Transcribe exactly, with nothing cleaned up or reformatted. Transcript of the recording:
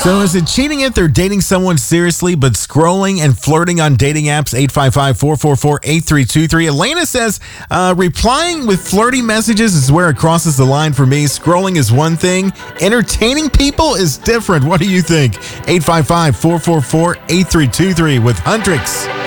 So is it cheating if they're dating someone seriously but scrolling and flirting on dating apps? eight five five, four four four, eight three two three. Elena says, uh, replying with flirty messages is where it crosses the line for me. Scrolling is one thing. Entertaining people is different. What do you think? eight five five, four four four, eight three two three with Huntrix.